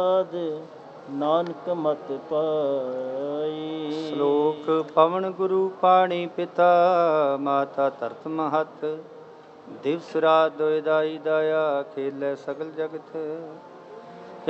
ਨਾਨਕ ਮਤ ਪਾਈ। ਸ਼ਲੋਕ ਪਵਨ ਗੁਰੂ ਪਾਣੀ ਪਿਤਾ, ਮਾਤਾ ਧਰਤ ਮਹਤ, ਦਿਵਸ ਰਾਤ ਦੁਇ ਦਾਈ ਦਾਇਆ, ਖੇਲੇ ਸਗਲ ਜਗਤ।